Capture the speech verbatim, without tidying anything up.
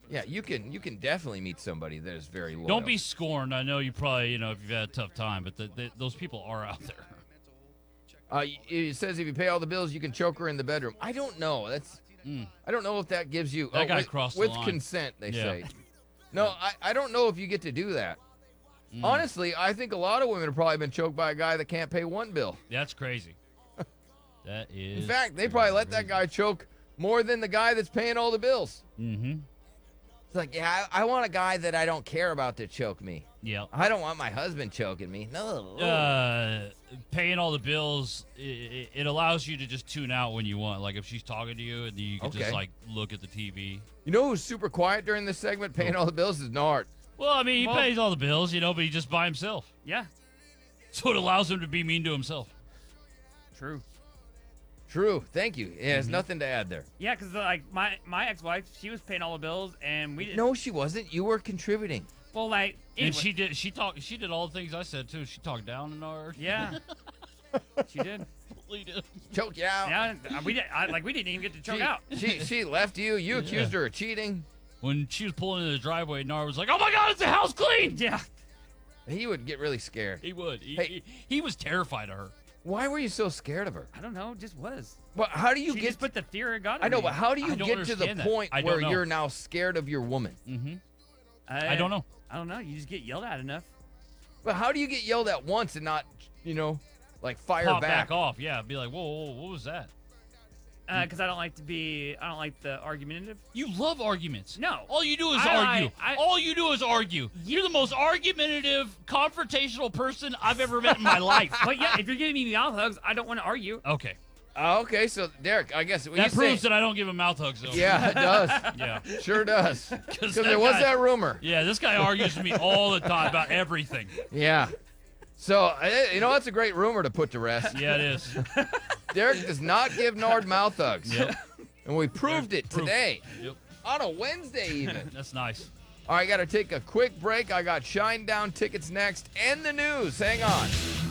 Yeah, you can you can definitely meet somebody that is very loyal. Don't be scorned. I know you probably, you know, if you've had a tough time, but the, the, those people are out there. Uh, it says if you pay all the bills, you can choke her in the bedroom. I don't know. That's Mm. I don't know if that gives you That oh, guy with, crossed the with line. consent. They Yeah. say. No, I, I don't know if you get to do that. Mm. Honestly, I think a lot of women have probably been choked by a guy that can't pay one bill. That's crazy. That is. In fact, they probably let that guy choke more than the guy that's paying all the bills. Mm-hmm. It's like, yeah, I, I want a guy that I don't care about to choke me. Yeah. I don't want my husband choking me. No. Uh, paying all the bills, it, it allows you to just tune out when you want. Like if she's talking to you, and you can Okay. just like look at the T V. You know who's super quiet during this segment, paying all the bills, is Nard. Well, I mean, he Well- pays all the bills, you know, but he's just by himself. Yeah, So it allows him to be mean to himself. true. True. Thank you. It has Mm-hmm. nothing to add there. Yeah, because like my my ex-wife, she was paying all the bills, and we didn't. No, she wasn't. You were contributing. Well, like And anyway- she did. She talked. She did all the things I said too. She talked down in our. Yeah, she did. Choke you out. Yeah, uh, we did. I, like we didn't even get to choke she, out. she she left you. You accused her of cheating. When she was pulling into the driveway, Nar was like, "Oh my God, it's the house clean!" Yeah, He would get really scared. He would. He, Hey. he, he was terrified of her. Why were you so scared of her? I don't know. Just was. Well, how do you she get? just put the fear of God. In I know, me. but how do I you don't get to the understand that. point I don't where know. you're now scared of your woman? Mm-hmm. I, I don't know. I don't know. You just get yelled at enough. But how do you get yelled at once and not, you know, like fire Pop back? back off. Yeah. Be like, whoa, whoa, what was that? Because I don't like to be. I don't like the argumentative. You love arguments. No. All you do is I- argue. I- I- All you do is argue. You're the most argumentative, confrontational person I've ever met in my life. But yeah, if you're giving me mouth hugs, I don't want to argue. Okay. Oh, okay, so Derek, I guess what That you proves say, that I don't give him mouth hugs, though. yeah, it does. Yeah. Sure does. Because that there was guy- that rumor. Yeah, this guy argues with me all the time about everything. Yeah. So, eh, you know, that's a great rumor to put to rest. Yeah, it is. Derek does not give Nard mouth hugs. Yep. And we proved it Proof. today. Yep. On a Wednesday, even. That's nice. All right, got to take a quick break. I got Shine Down tickets next and the news. Hang on.